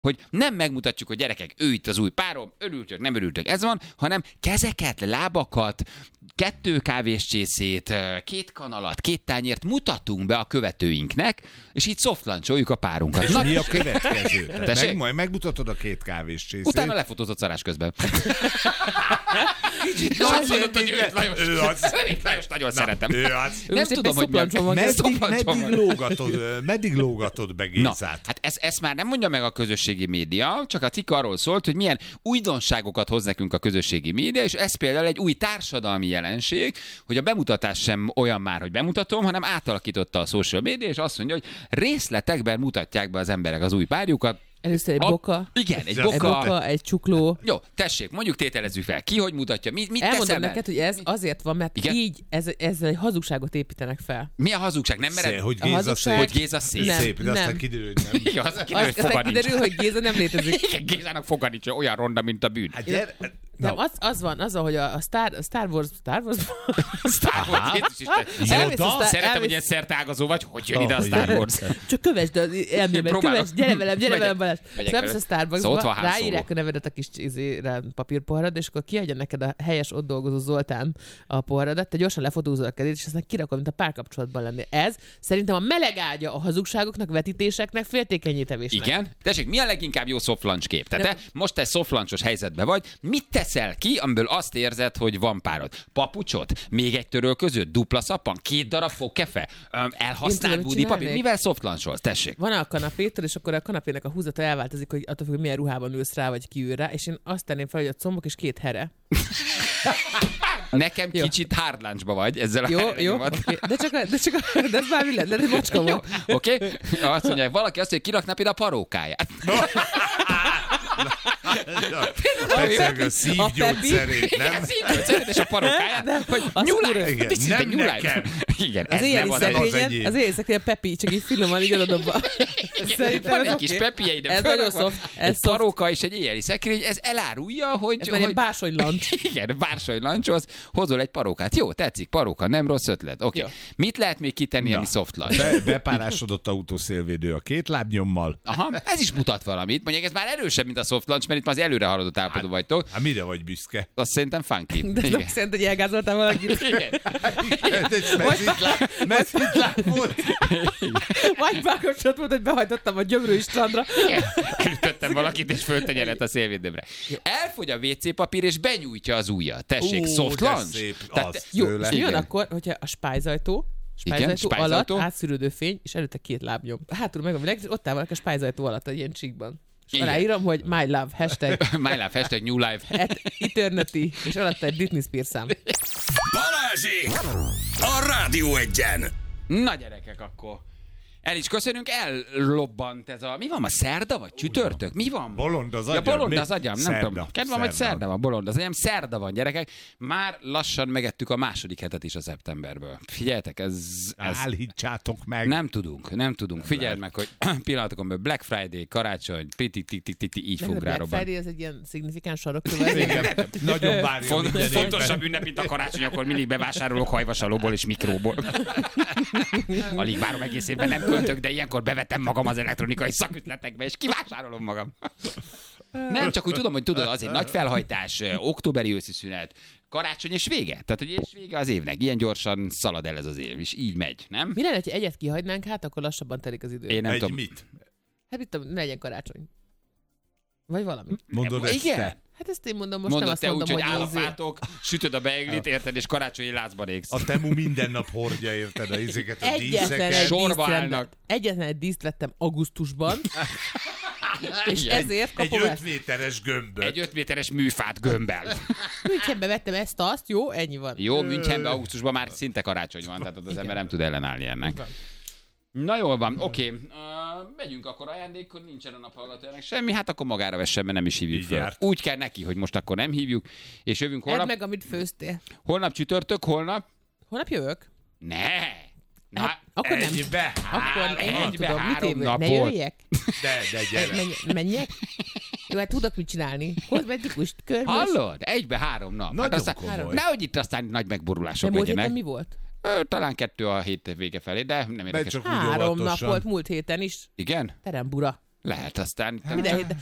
hogy nem megmutatjuk, hogy gyerekek, ő itt az új párom, örültök, nem örültök, ez van, hanem kezeket, lábakat, 2 kávéscsészét, 2 kanalat, 2 tányért mutatunk be a követőinknek, és így softlancsoljuk a párunkat. És mi a következő? Majd megmutatod a 2 kávéscsészét. Utána lefotózott szarás közben. És Nagy azt mondod, hogy Lajos nagyon szeretem. Nem tudom, hogy meddig lógatod be Na, Gézát? hát ezt már nem mondja meg a közösségi média, csak a cikk arról szólt, hogy milyen újdonságokat hoz nekünk a közösségi média, és ez például egy új társadalmi jelenség, hogy a bemutatás sem olyan már, hogy bemutatom, hanem átalakította a social média, és azt mondja, hogy részletekben mutatják be az emberek az új párjukat. Először egy boka. Igen, egy boka, egy csukló. Jó, tessék, mondjuk tételezzük fel. Ki hogy mutatja? Mit elmondom teszel neked, hogy ez azért van, mert igen? így ezzel egy hazugságot építenek fel. Mi a hazugság? Nem mered? Hogy A Géza hazugság- szép. Hogy Géza szép. Nem. Szép, de aztán kiderül, hogy nem. Igen, az kiderül, hogy foga Aztán nincs. kiderül, hogy Géza nem létezik. Igen, Gézának foga nincs, olyan ronda, mint a bűn. Hát gyere, Nem, az van, hogy a Star Wars... Star Wars, Jézus Isten. Elmész a Star- Szeretem, hogy elmész- ilyen szertágazó vagy, hogy jön ide a Star Wars. Csak kövesd az elmémet, Próbálok. kövesd, gyere velem, Balázs. Megyek Szóval vele. a Starbucksba, Szóval ott van Han Solo. ráírják a nevedet a kis papírpoharad, és akkor kiadja neked a helyes ott dolgozó Zoltán a poharadat, te gyorsan lefotózol a kezét, és aztán kirakod, mint a párkapcsolatban lenni. Ez szerintem a meleg ágya a hazugságoknak, vetítéseknek, féltékenyítevésnek. Igen? Tessék, mi a leginkább jó soft lunch kép? Tehát te most egy soft lunchos helyzetben vagy, mit teszel ki, amiből azt érzed, hogy van párod? Papucsot? Még egy törölközőt? Dupla szappan? 2 darab fogkefe? Elhasznált mit budipapír? csinálnék? Mivel soft luncholsz? Tessék. Van a kanapétől, és akkor a kanapének a húzata elváltozik, hogy attól függ, hogy milyen ruhában ülsz rá, vagy ki ül rá, és én azt tenném fel, hogy a combok és 2 here. Nekem Jó. kicsit hard lunchba vagy ezzel a Jó, herrenyomat. oké. De ez már mi lett? Lehet, hogy macska volt. Oké? Azt mondja, valaki azt mondja, hogy kirakná például a parókáját. a szívgyógyszerét, nem? Igen, szívgyógyszerét és a parókáját, hogy New Life, igen, this is the nem New Life. nekem. Igen, Az ez éjjeli nem az szekrényen, az éjjeli szekrényen Pepi, csak így finoman így odadobva. Van egy kis pepie ide. Ez nagyon soft. Egy paróka és egy éjjeli szekrény, ez elárulja, hogy... Ez már ilyen bársonylancs. Igen, bársonylancshoz hozol egy parókát. Jó, tetszik, paróka, nem rossz ötlet. Oké. Jó. Mit lehet még kitenni, ami soft lunch? Bepárásodott autószélvédő a 2 lábnyommal. Aha, ez is mutat valamit. Mondjuk ez már erősebb, mint a soft lunch, mert itt már az előre haladott állapotban vagytok. Hát mire vagy büszke? Azt szerintem funky. De Igen. nem szerint, hogy elgázoltál valakit. Igen. Mezzitlán volt. Vagy párkapcsolat volt, hogy behajtottam a Gyömrői strandra. Ütöttem valakit, és föltenyelet a szélvédőmre. Elfogy a WC papír, és benyújtja az ujjat. Tessék, soft de lunch. szép. Tehát- Az Jó, tőle. és mi van Igen. akkor, hogyha a spájzajtó Igen, spájzajtó. alatt átszűrődő fény, és előtte 2 lábnyom. Hátul meg a világ, és ott áll valaki a spájzajtó alatt, egy ilyen csíkban. És Igen. aláírom, hogy my love, hashtag My life, hashtag new life. at eternity, és alatta egy Britney Spears szám. Balázsék! A Rádió Egyen! Na gyerekek, akkor el is köszönünk, ellobbant ez a... Mi van ma, szerda vagy csütörtök? Mi van? Bolond az Ja, agyam. bolond Mi? az agyam, nem Szerda. tudom. Kedvem, hogy Szerda. szerda van, bolond az agyam, szerda van, gyerekek. Már lassan megettük a második hetet is a szeptemberből. Figyeljetek, ez Állítsátok meg. nem tudunk. Figyeld meg, hogy pillanatokon belül Black Friday, karácsony, így fog Black rárobban. Friday ez egy ilyen szignifikáns sarokköve. Igen, nagyon várja minden évben. Fontosabb ünnep, mint a karácsony, akkor mindig bevásárolok hajvasalóból és mikróból. Alig várom egész évben, nem költök, de ilyenkor bevetem magam az elektronikai szakütletekbe, és kivásárolom magam. Nem, csak úgy tudom, hogy tudod, az egy nagy felhajtás, októberi őszi szünet, karácsony és vége. Tehát, hogy és vége az évnek. Ilyen gyorsan szalad el ez az év, és így megy, nem? Mi lenne, ha egyet kihagynánk, hát akkor lassabban telik az idő. Én nem Egy tudom. mit? Hát mit tudom, ne legyen karácsony. Vagy valami. Mondod ezt Igen? te? Hát ezt én mondom, most Mondod nem azt te úgy, mondom, hogy áll a izé- fátok, sütöd a beiglit, érted, és karácsonyi lázban égsz. A Temu minden nap hordja, érted, a izéket, a Egyetlen egy díszeket. Sorba díszt állnak. vettem- Egyetlen egy díszt vettem augusztusban, és Igen. ezért Egy kapom 5 ezt. méteres gömböt. Egy 5 méteres műfát gömbel. Münchenbe vettem ezt-azt, jó, ennyi van. Jó, Münchenben augusztusban már szinte karácsony van, tehát ott az ember nem tud ellenállni ennek. Na jól van, oké. Megyünk akkor ajándékkor, nincsen a naphallgatójának semmi, hát akkor magára vessen, mert nem is hívjuk Így fel. járt. Úgy kell neki, hogy most akkor nem hívjuk, és jövünk Edd holnap. meg, amit főztél. Holnap csütörtök, holnap? Holnap jövök? Ne! Na, Hát, akkor nem. Egybe, Akkor én nem egybe tudom, mit 3 évő. Ne napot. jöjjek? de gyere. Menjek? Jó, hát tudok mit csinálni. Hozd meg Dikust, körmös. Hallod? Egybe 3 nap. Nagyon aztán, komoly. nehogy itt aztán nagy De megborulások múlt héten legyenek. mi volt? Talán 2 a hét vége felé, de nem De érdekes. csak úgy 3 nap óvatosan. volt múlt héten is. Igen? Terembura. Lehet aztán. Minden héten.